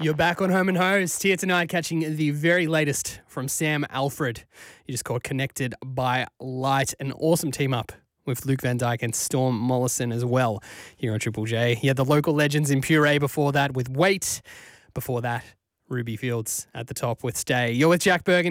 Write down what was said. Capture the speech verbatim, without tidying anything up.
You're back on Home and Host here tonight, catching the very latest from Sam Alfred. You just called Connected by Light. An awesome team up with Luke Van Dyke and Storm Mollison as well here on Triple J. You had the local legends in Puree before that with Wait. Before that, Ruby Fields at the top with Stay. You're with Jack Bergen.